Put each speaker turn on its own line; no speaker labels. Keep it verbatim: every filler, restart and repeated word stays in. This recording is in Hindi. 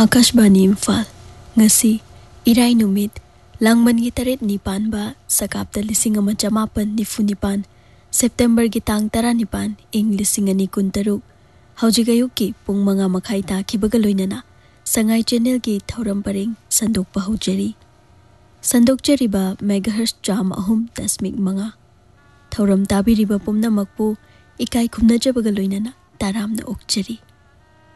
आकाशवाणी इम्फाल ngasi इराई नुमित लांगमनगी तरेत निपानबा सकाप्ता लिसिंग अमा चमापन निफु निपान सेप्टेम्बर की तांग तरा निपान इंग लिसिंग अनि कुंतरुक हौजिगयु की पुंग मंगा मखाई ताखिबगा लोइनना संगाई चैनल की थौरम परिंग संदोकपा हौजरी संदोकजरिबा मेगाहर्ट्ज चाम अहुम दशमिक मंगा थौरम ताबिरिबा पुमनमकपु इकाई खुमनजबगा लोइनना तारामना ओकजरी।